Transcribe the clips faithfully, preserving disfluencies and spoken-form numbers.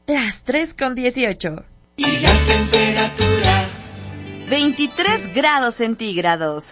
las tres con dieciocho. Y la temperatura, veintitrés grados centígrados.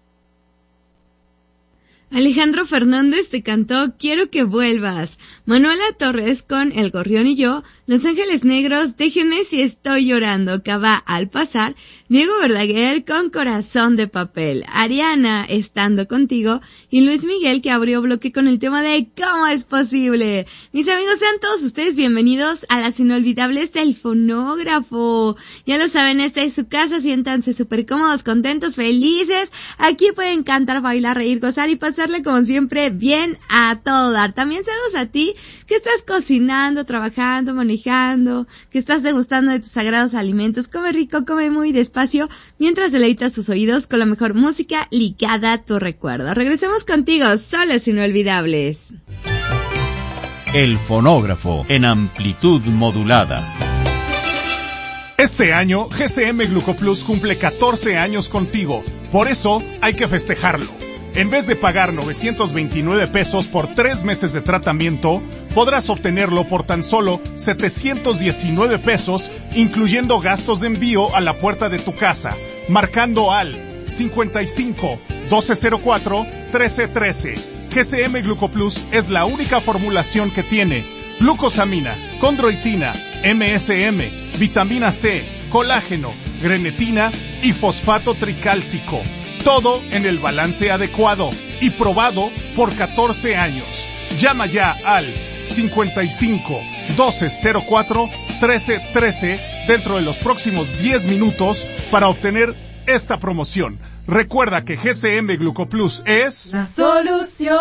Alejandro Fernández te cantó Quiero que vuelvas. Manuela Torres con El Gorrión y yo. Los Ángeles Negros, Déjenme si estoy llorando, que va al pasar. Diego Verdaguer con Corazón de papel. Ariana, Estando contigo. Y Luis Miguel, que abrió bloque con el tema de ¿Cómo es posible? Mis amigos, sean todos ustedes bienvenidos a las inolvidables del fonógrafo. Ya lo saben, esta es su casa, siéntanse súper cómodos, contentos, felices. Aquí pueden cantar, bailar, reír, gozar y pasarle como siempre bien a todo dar. También saludos a ti que estás cocinando, trabajando, manejando, que estás degustando de tus sagrados alimentos. Come rico, come muy despacio, mientras deleitas tus oídos con la mejor música ligada a tu recuerdo. Regresemos contigo, solos inolvidables. El fonógrafo en amplitud modulada. Este año, G C M Glucoplus cumple catorce años contigo. Por eso, hay que festejarlo. En vez de pagar novecientos veintinueve pesos por tres meses de tratamiento, podrás obtenerlo por tan solo setecientos diecinueve pesos, incluyendo gastos de envío a la puerta de tu casa, marcando al cincuenta y cinco, doce cero cuatro, trece trece. G C M Glucoplus es la única formulación que tiene glucosamina, condroitina, M S M, vitamina C, colágeno, grenetina y fosfato tricálcico. Todo en el balance adecuado y probado por catorce años. Llama ya al cincuenta y cinco, doce cero cuatro, trece trece dentro de los próximos diez minutos para obtener esta promoción. Recuerda que G C M Glucoplus es la solución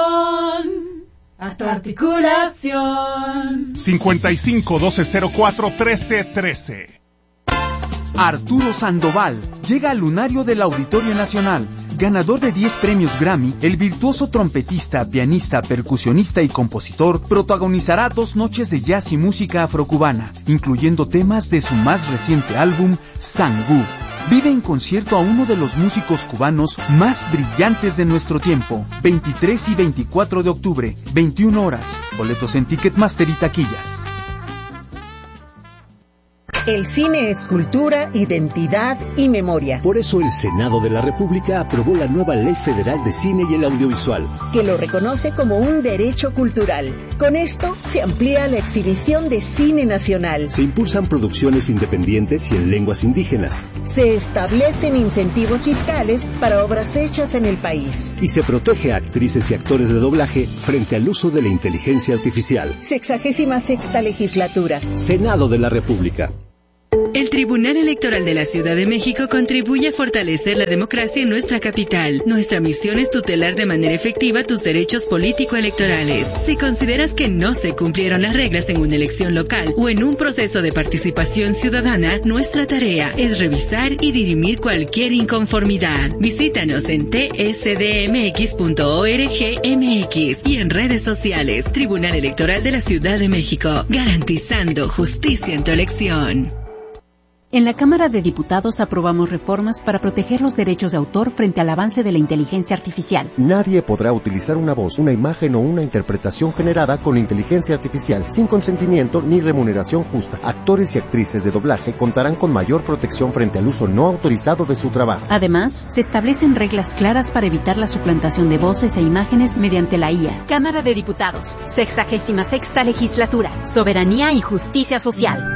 a tu articulación. cincuenta y cinco, doce cero cuatro, trece trece. Arturo Sandoval llega al lunario del Auditorio Nacional. Ganador de diez premios Grammy, el virtuoso trompetista, pianista, percusionista y compositor protagonizará dos noches de jazz y música afrocubana, incluyendo temas de su más reciente álbum, Sangú. Vive en concierto a uno de los músicos cubanos más brillantes de nuestro tiempo. veintitrés y veinticuatro de octubre, veintiuna horas. Boletos en Ticketmaster y taquillas. El cine es cultura, identidad y memoria. Por eso el Senado de la República aprobó la nueva Ley Federal de Cine y el Audiovisual, que lo reconoce como un derecho cultural. Con esto se amplía la exhibición de cine nacional. Se impulsan producciones independientes y en lenguas indígenas. Se establecen incentivos fiscales para obras hechas en el país. Y se protege a actrices y actores de doblaje frente al uso de la inteligencia artificial. Sexagésima sexta legislatura. Senado de la República. El Tribunal Electoral de la Ciudad de México contribuye a fortalecer la democracia en nuestra capital. Nuestra misión es tutelar de manera efectiva tus derechos político-electorales. Si consideras que no se cumplieron las reglas en una elección local o en un proceso de participación ciudadana, nuestra tarea es revisar y dirimir cualquier inconformidad. Visítanos en t s d m x punto org m x y en redes sociales. Tribunal Electoral de la Ciudad de México, garantizando justicia en tu elección. En la Cámara de Diputados aprobamos reformas para proteger los derechos de autor frente al avance de la inteligencia artificial. Nadie podrá utilizar una voz, una imagen o una interpretación generada con inteligencia artificial sin consentimiento ni remuneración justa. Actores y actrices de doblaje contarán con mayor protección frente al uso no autorizado de su trabajo. Además, se establecen reglas claras para evitar la suplantación de voces e imágenes mediante la I A. Cámara de Diputados, sexagésima sexta legislatura, soberanía y justicia social.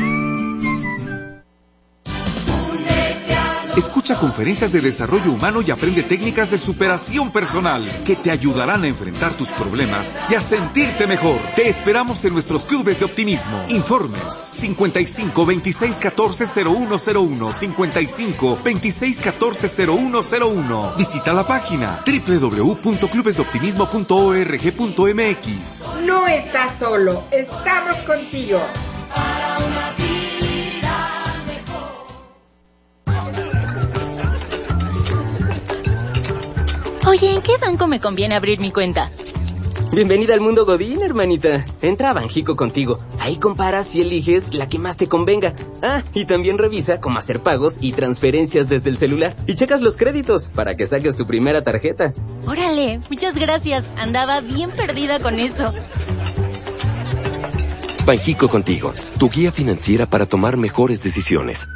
Escucha conferencias de desarrollo humano y aprende técnicas de superación personal que te ayudarán a enfrentar tus problemas y a sentirte mejor. Te esperamos en nuestros clubes de optimismo. Informes cincuenta y cinco, veintiséis, catorce, cero uno cero uno, cincuenta y cinco, veintiséis, catorce, cero uno cero uno. Visita la página doble u doble u doble u punto clubes de optimismo punto org punto m x. No estás solo, estamos contigo. Para una vida. Oye, ¿en qué banco me conviene abrir mi cuenta? Bienvenida al mundo Godín, hermanita. Entra a Banjico contigo. Ahí comparas y eliges la que más te convenga. Ah, y también revisa cómo hacer pagos y transferencias desde el celular. Y checas los créditos para que saques tu primera tarjeta. Órale, muchas gracias. Andaba bien perdida con eso. Banjico Contigo, tu guía financiera para tomar mejores decisiones.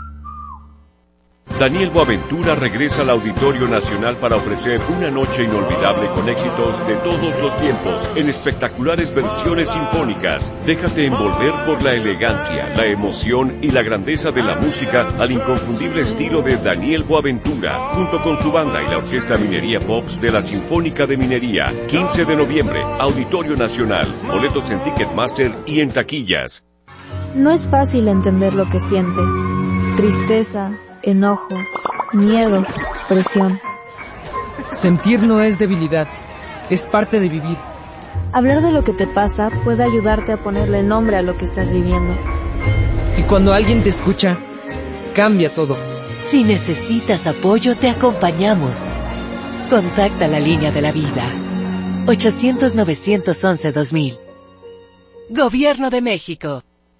Daniel Boaventura regresa al Auditorio Nacional para ofrecer una noche inolvidable con éxitos de todos los tiempos en espectaculares versiones sinfónicas. Déjate envolver por la elegancia, la emoción y la grandeza de la música al inconfundible estilo de Daniel Boaventura, junto con su banda y la Orquesta Minería Pops de la Sinfónica de Minería. quince de noviembre, Auditorio Nacional. Boletos en Ticketmaster y en taquillas. No es fácil entender lo que sientes. Tristeza, enojo, miedo, presión. Sentir no es debilidad, es parte de vivir. Hablar de lo que te pasa puede ayudarte a ponerle nombre a lo que estás viviendo. Y cuando alguien te escucha, cambia todo. Si necesitas apoyo, te acompañamos. Contacta la línea de la vida. ochocientos, novecientos once, dos mil. Gobierno de México.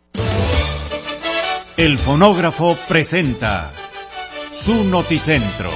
El fonógrafo presenta su Noticentro.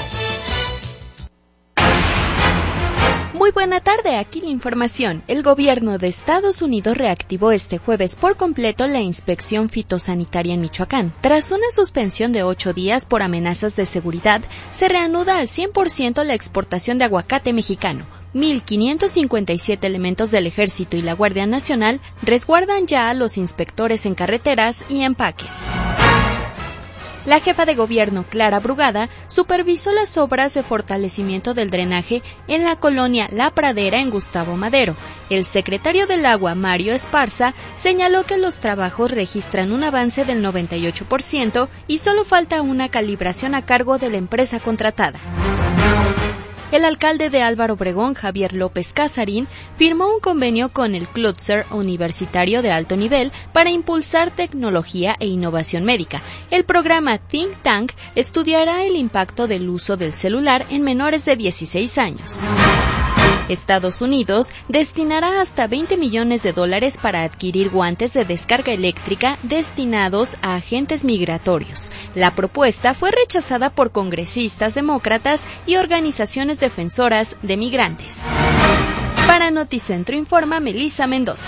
Muy buena tarde, aquí la información. El gobierno de Estados Unidos reactivó este jueves por completo la inspección fitosanitaria en Michoacán. Tras una suspensión de ocho días por amenazas de seguridad, se reanuda al cien por ciento la exportación de aguacate mexicano. mil quinientos cincuenta y siete elementos del Ejército y la Guardia Nacional resguardan ya a los inspectores en carreteras y empaques. La jefa de gobierno, Clara Brugada, supervisó las obras de fortalecimiento del drenaje en la colonia La Pradera en Gustavo Madero. El secretario del Agua, Mario Esparza, señaló que los trabajos registran un avance del noventa y ocho por ciento y solo falta una calibración a cargo de la empresa contratada. El alcalde de Álvaro Obregón, Javier López Casarín, firmó un convenio con el Clúster Universitario de Alto Nivel para impulsar tecnología e innovación médica. El programa Think Tank estudiará el impacto del uso del celular en menores de dieciséis años. Estados Unidos destinará hasta veinte millones de dólares para adquirir guantes de descarga eléctrica destinados a agentes migratorios. La propuesta fue rechazada por congresistas demócratas y organizaciones defensoras de migrantes. Para Noticentro informa Melissa Mendoza.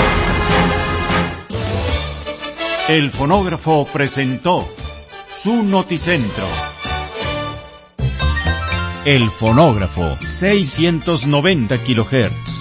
El fonógrafo presentó su Noticentro. El fonógrafo, seiscientos noventa kilohertz.